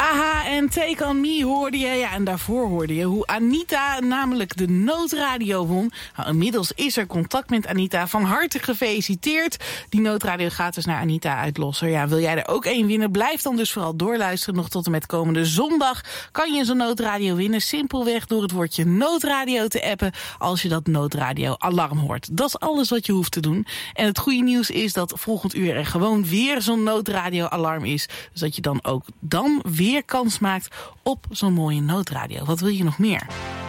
AHA en Take On Me hoorde je. Ja, en daarvoor hoorde je hoe Anita namelijk de noodradio won. Nou, inmiddels is er contact met Anita. Van harte gefeliciteerd. Die noodradio gaat dus naar Anita uit Losser. Ja, wil jij er ook één winnen? Blijf dan dus vooral doorluisteren. Nog tot en met komende zondag kan je zo'n noodradio winnen. Simpelweg door het woordje noodradio te appen als je dat noodradio alarm hoort. Dat is alles wat je hoeft te doen. En het goede nieuws is dat volgend uur er gewoon weer zo'n noodradio alarm is. Dus dat je dan ook weer kans maakt op zo'n mooie noodradio. Wat wil je nog meer?